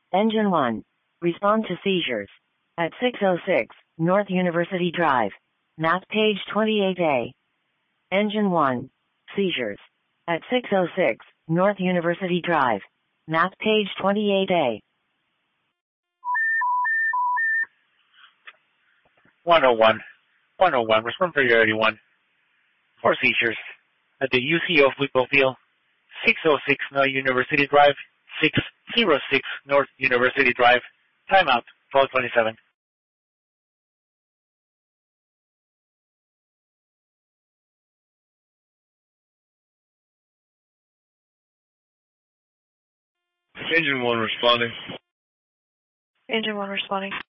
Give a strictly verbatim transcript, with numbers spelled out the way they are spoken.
Engine one. Respond to seizures. At six oh six, North University Drive. Map page twenty-eight A. Engine one. Seizures. At six oh six, North University Drive. Map page twenty-eight A. one oh one. one oh one, respond priority one. For seizures. At the U C of Whippleville, six oh six North University Drive, six oh six North University Drive. Timeout, twelve twenty-seven. Engine one responding. Engine one responding.